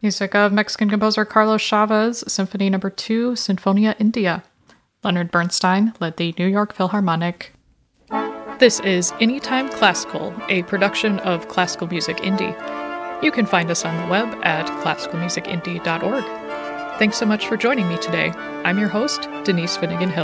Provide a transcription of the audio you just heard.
Music of Mexican composer Carlos Chavez, Symphony No. 2, Sinfonia India. Leonard Bernstein led the New York Philharmonic. This is Anytime Classical, a production of Classical Music Indie. You can find us on the web at classicalmusicindie.org. Thanks so much for joining me today. I'm your host, Denise Finnegan Hill.